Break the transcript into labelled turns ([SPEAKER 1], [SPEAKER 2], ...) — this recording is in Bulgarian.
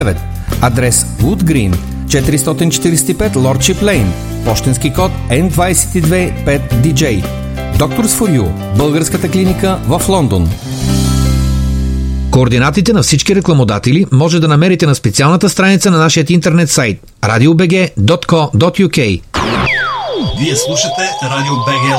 [SPEAKER 1] Адрес Wood Green, 445 Lordship Lane, пощенски код N225DJ. Doctors for You, българската клиника в Лондон.
[SPEAKER 2] Координатите на всички рекламодатели може да намерите на специалната страница на нашия интернет сайт radiobg.co.uk.
[SPEAKER 3] Вие слушате Радио БГ